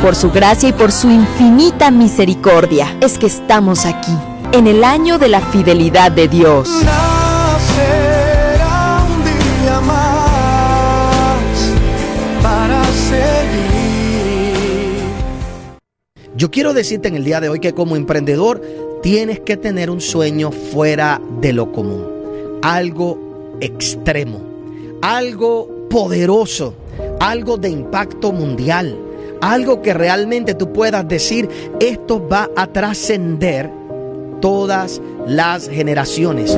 por su gracia y por su infinita misericordia es que estamos aquí, en el año de la fidelidad de Dios. Nacerá un día más para seguir. Yo quiero decirte en el día de hoy que como emprendedor tienes que tener un sueño fuera de lo común, algo extremo, algo poderoso, algo de impacto mundial, algo que realmente tú puedas decir, esto va a trascender todas las generaciones.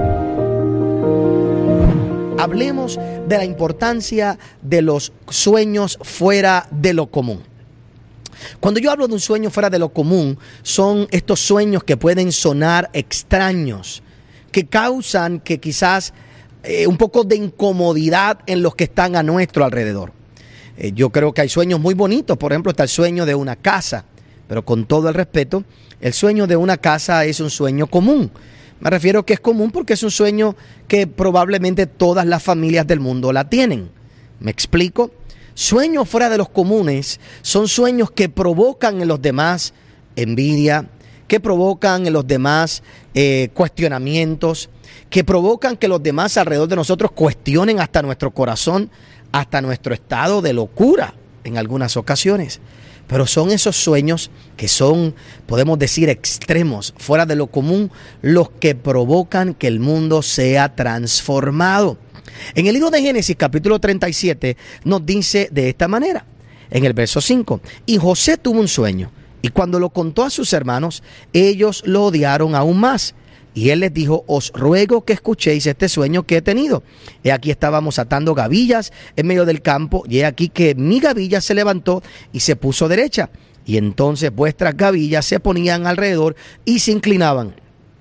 Hablemos de la importancia de los sueños fuera de lo común. Cuando yo hablo de un sueño fuera de lo común, son estos sueños que pueden sonar extraños, que causan que quizás un poco de incomodidad en los que están a nuestro alrededor. Yo creo que hay sueños muy bonitos. Por ejemplo, está el sueño de una casa, pero con todo el respeto, el sueño de una casa es un sueño común. Me refiero que es común porque es un sueño que probablemente todas las familias del mundo la tienen. ¿Me explico? Sueños fuera de los comunes son sueños que provocan en los demás envidia, que provocan en los demás cuestionamientos, que provocan que los demás alrededor de nosotros cuestionen hasta nuestro corazón, hasta nuestro estado de locura en algunas ocasiones. Pero son esos sueños que son, podemos decir, extremos, fuera de lo común, los que provocan que el mundo sea transformado. En el libro de Génesis, capítulo 37, nos dice de esta manera, en el verso 5, y José tuvo un sueño, y cuando lo contó a sus hermanos, ellos lo odiaron aún más. Y él les dijo, os ruego que escuchéis este sueño que he tenido. He aquí estábamos atando gavillas en medio del campo, y he aquí que mi gavilla se levantó y se puso derecha. Y entonces vuestras gavillas se ponían alrededor y se inclinaban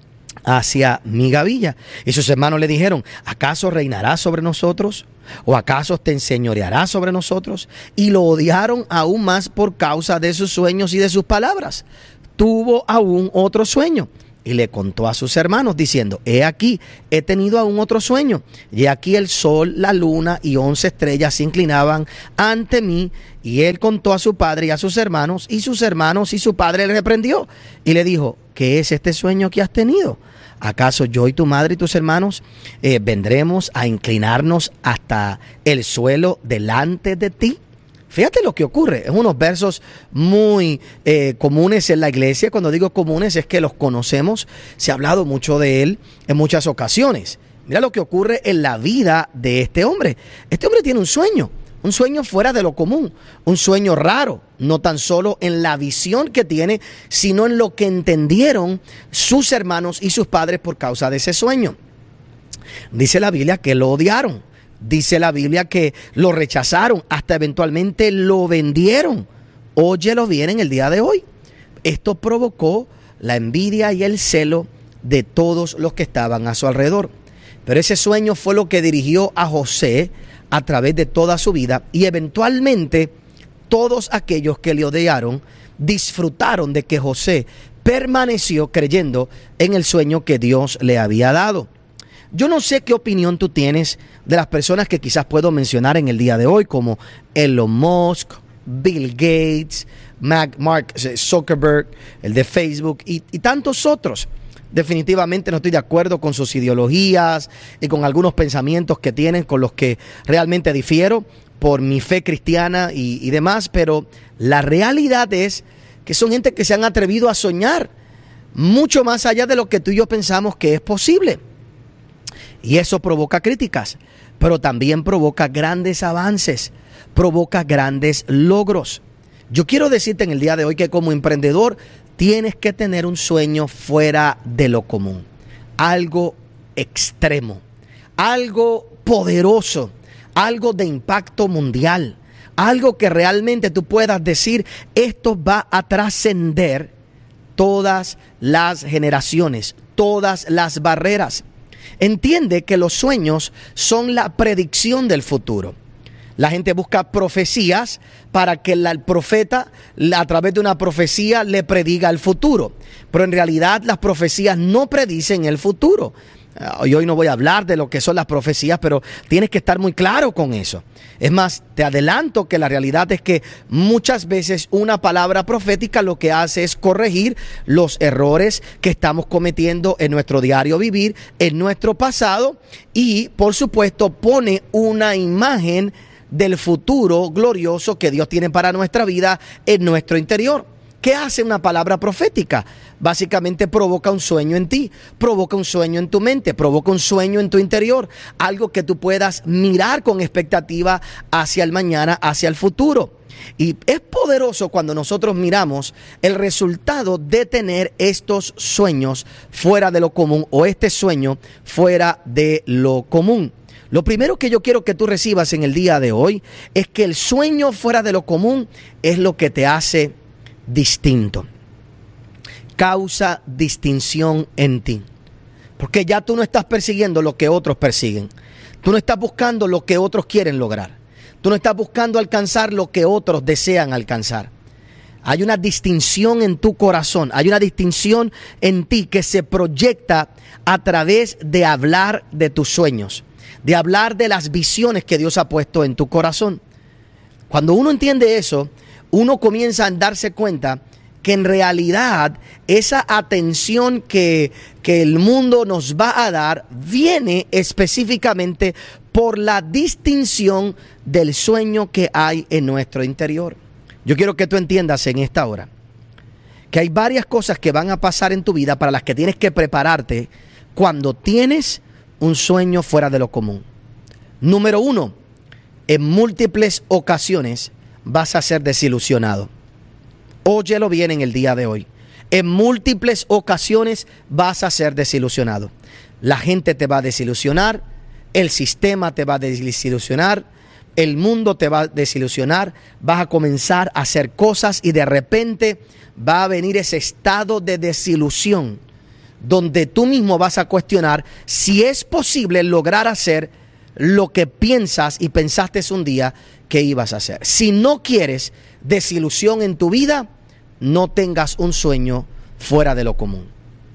hacia mi gavilla. Y sus hermanos le dijeron, ¿acaso reinarás sobre nosotros? ¿O acaso te enseñorearás sobre nosotros? Y lo odiaron aún más por causa de sus sueños y de sus palabras. Tuvo aún otro sueño. Y le contó a sus hermanos diciendo, he aquí, he tenido aún otro sueño. Y aquí el sol, la luna y 11 estrellas se inclinaban ante mí. Y él contó a su padre y a sus hermanos y su padre le reprendió. Y le dijo, ¿qué es este sueño que has tenido? ¿Acaso yo y tu madre y tus hermanos vendremos a inclinarnos hasta el suelo delante de ti? Fíjate lo que ocurre, en unos versos muy comunes en la iglesia. Cuando digo comunes es que los conocemos, se ha hablado mucho de él en muchas ocasiones. Mira lo que ocurre en la vida de este hombre. Este hombre tiene un sueño fuera de lo común, un sueño raro, no tan solo en la visión que tiene, sino en lo que entendieron sus hermanos y sus padres por causa de ese sueño. Dice la Biblia que lo odiaron. Dice la Biblia que lo rechazaron, hasta eventualmente lo vendieron. Óyelo bien en el día de hoy. Esto provocó la envidia y el celo de todos los que estaban a su alrededor. Pero ese sueño fue lo que dirigió a José a través de toda su vida, y eventualmente todos aquellos que le odiaron disfrutaron de que José permaneció creyendo en el sueño que Dios le había dado. Yo no sé qué opinión tú tienes de las personas que quizás puedo mencionar en el día de hoy, como Elon Musk, Bill Gates, Mark Zuckerberg, el de Facebook y tantos otros. Definitivamente no estoy de acuerdo con sus ideologías y con algunos pensamientos que tienen, con los que realmente difiero por mi fe cristiana y demás, pero la realidad es que son gente que se han atrevido a soñar mucho más allá de lo que tú y yo pensamos que es posible. Y eso provoca críticas, pero también provoca grandes avances, provoca grandes logros. Yo quiero decirte en el día de hoy que como emprendedor tienes que tener un sueño fuera de lo común, algo extremo, algo poderoso, algo de impacto mundial, algo que realmente tú puedas decir, esto va a trascender todas las generaciones, todas las barreras. Entiende que los sueños son la predicción del futuro. La gente busca profecías para que el profeta, a través de una profecía, le prediga el futuro. Pero en realidad las profecías no predicen el futuro. Y hoy no voy a hablar de lo que son las profecías, pero tienes que estar muy claro con eso. Es más, te adelanto que la realidad es que muchas veces una palabra profética lo que hace es corregir los errores que estamos cometiendo en nuestro diario vivir, en nuestro pasado, y por supuesto pone una imagen del futuro glorioso que Dios tiene para nuestra vida en nuestro interior. ¿Qué hace una palabra profética? Básicamente provoca un sueño en ti, provoca un sueño en tu mente, provoca un sueño en tu interior, algo que tú puedas mirar con expectativa hacia el mañana, hacia el futuro. Y es poderoso cuando nosotros miramos el resultado de tener estos sueños fuera de lo común, o este sueño fuera de lo común. Lo primero que yo quiero que tú recibas en el día de hoy es que el sueño fuera de lo común es lo que te hace distinto. Causa distinción en ti. Porque ya tú no estás persiguiendo lo que otros persiguen. Tú no estás buscando lo que otros quieren lograr. Tú no estás buscando alcanzar lo que otros desean alcanzar. Hay una distinción en tu corazón. Hay una distinción en ti que se proyecta a través de hablar de tus sueños, de hablar de las visiones que Dios ha puesto en tu corazón. Cuando uno entiende eso, uno comienza a darse cuenta que en realidad esa atención que el mundo nos va a dar viene específicamente por la distinción del sueño que hay en nuestro interior. Yo quiero que tú entiendas en esta hora que hay varias cosas que van a pasar en tu vida para las que tienes que prepararte cuando tienes un sueño fuera de lo común. Número 1, en múltiples ocasiones vas a ser desilusionado. Óyelo bien en el día de hoy. En múltiples ocasiones vas a ser desilusionado. La gente te va a desilusionar, el sistema te va a desilusionar, el mundo te va a desilusionar, vas a comenzar a hacer cosas y de repente va a venir ese estado de desilusión donde tú mismo vas a cuestionar si es posible lograr hacer lo que piensas y pensaste un día que ibas a hacer. Si no quieres desilusión en tu vida, no tengas un sueño fuera de lo común.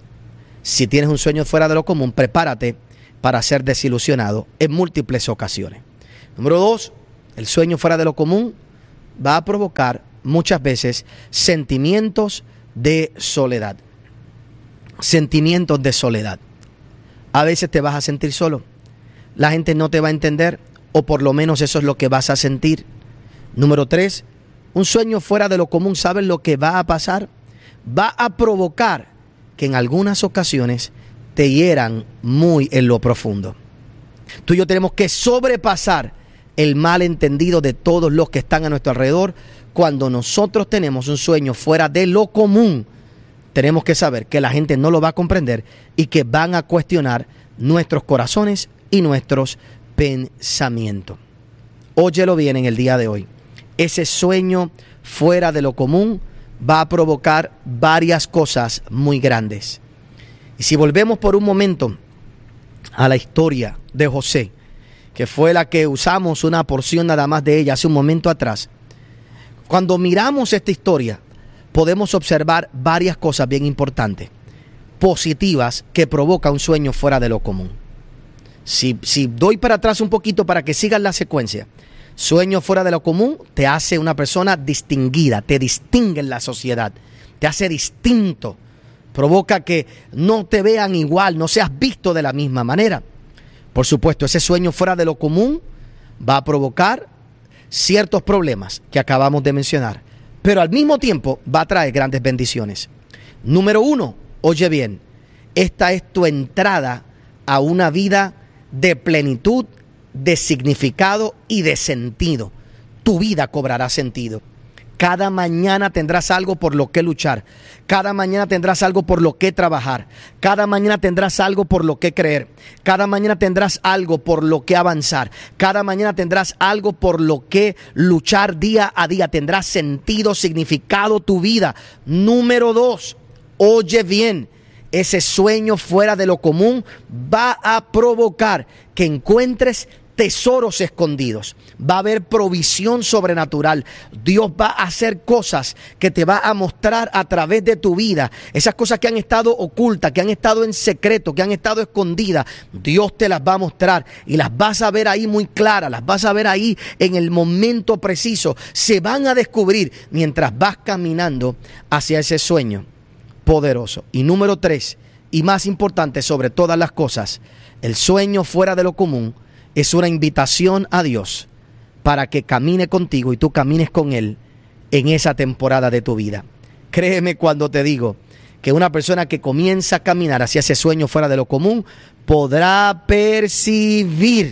Si tienes un sueño fuera de lo común, prepárate para ser desilusionado en múltiples ocasiones. Número 2, el sueño fuera de lo común va a provocar muchas veces sentimientos de soledad. Sentimientos de soledad. A veces te vas a sentir solo. La gente no te va a entender, o por lo menos eso es lo que vas a sentir. Número 3, un sueño fuera de lo común, ¿sabes lo que va a pasar? Va a provocar que en algunas ocasiones te hieran muy en lo profundo. Tú y yo tenemos que sobrepasar el malentendido de todos los que están a nuestro alrededor. Cuando nosotros tenemos un sueño fuera de lo común, tenemos que saber que la gente no lo va a comprender y que van a cuestionar nuestros corazones y nuestros pensamientos. Óyelo bien en el día de hoy. Ese sueño fuera de lo común va a provocar varias cosas muy grandes. Y si volvemos por un momento a la historia de José, que fue la que usamos una porción nada más de ella hace un momento atrás, cuando miramos esta historia podemos observar varias cosas bien importantes, positivas, que provoca un sueño fuera de lo común. Si doy para atrás un poquito para que sigan la secuencia, sueño fuera de lo común te hace una persona distinguida, te distingue en la sociedad, te hace distinto, provoca que no te vean igual, no seas visto de la misma manera. Por supuesto, ese sueño fuera de lo común va a provocar ciertos problemas que acabamos de mencionar, pero al mismo tiempo va a traer grandes bendiciones. Número 1, oye bien, esta es tu entrada a una vida de plenitud, de significado y de sentido. Tu vida cobrará sentido. Cada mañana tendrás algo por lo que luchar. Cada mañana tendrás algo por lo que trabajar. Cada mañana tendrás algo por lo que creer. Cada mañana tendrás algo por lo que avanzar. Cada mañana tendrás algo por lo que luchar día a día. Tendrás sentido, significado tu vida. Número 2, oye bien. Ese sueño fuera de lo común va a provocar que encuentres tesoros escondidos, va a haber provisión sobrenatural. Dios va a hacer cosas que te va a mostrar a través de tu vida. Esas cosas que han estado ocultas, que han estado en secreto, que han estado escondidas, Dios te las va a mostrar y las vas a ver ahí muy claras, las vas a ver ahí en el momento preciso. Se van a descubrir mientras vas caminando hacia ese sueño poderoso. Y número 3, y más importante sobre todas las cosas, el sueño fuera de lo común es una invitación a Dios para que camine contigo y tú camines con Él en esa temporada de tu vida. Créeme cuando te digo que una persona que comienza a caminar hacia ese sueño fuera de lo común podrá percibir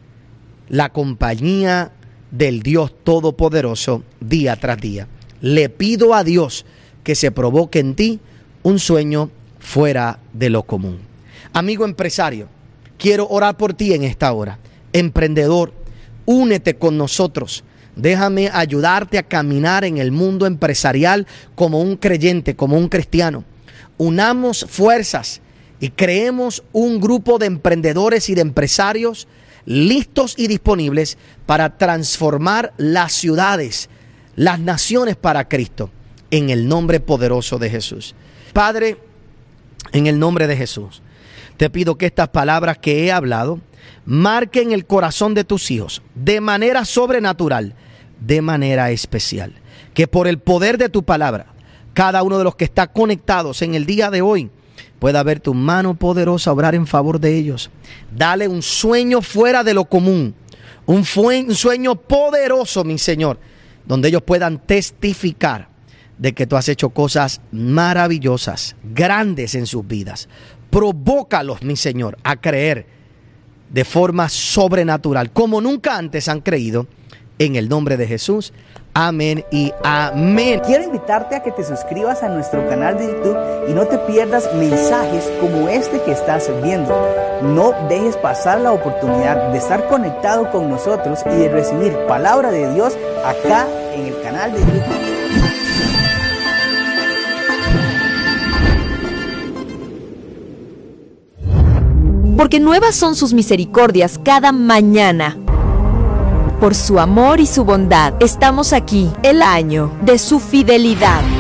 la compañía del Dios Todopoderoso día tras día. Le pido a Dios que se provoque en ti un sueño fuera de lo común. Amigo empresario, quiero orar por ti en esta hora. Emprendedor, únete con nosotros. Déjame ayudarte a caminar en el mundo empresarial como un creyente, como un cristiano. Unamos fuerzas y creemos un grupo de emprendedores y de empresarios listos y disponibles para transformar las ciudades, las naciones para Cristo, en el nombre poderoso de Jesús. Padre, en el nombre de Jesús, te pido que estas palabras que he hablado marquen el corazón de tus hijos de manera sobrenatural, de manera especial. Que por el poder de tu palabra, cada uno de los que está conectados en el día de hoy pueda ver tu mano poderosa obrar en favor de ellos. Dale un sueño fuera de lo común, un sueño poderoso, mi Señor, donde ellos puedan testificar de que tú has hecho cosas maravillosas, grandes en sus vidas. Provócalos, mi Señor, a creer de forma sobrenatural, como nunca antes han creído, en el nombre de Jesús. Amén y amén. Quiero invitarte a que te suscribas a nuestro canal de YouTube y no te pierdas mensajes como este que estás viendo. No dejes pasar la oportunidad de estar conectado con nosotros y de recibir palabra de Dios acá en el canal de YouTube. Porque nuevas son sus misericordias cada mañana. Por su amor y su bondad, estamos aquí, el año de su fidelidad.